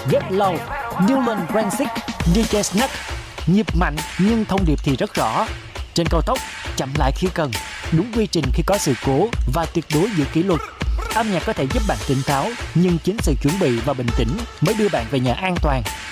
Get Low, Newland Rancic, DJ Snack. Nhịp mạnh nhưng thông điệp thì rất rõ. Trên cao tốc, chậm lại khi cần, đúng quy trình khi có sự cố và tuyệt đối giữ kỷ luật. Âm nhạc có thể giúp bạn tỉnh táo, nhưng chính sự chuẩn bị và bình tĩnh mới đưa bạn về nhà an toàn.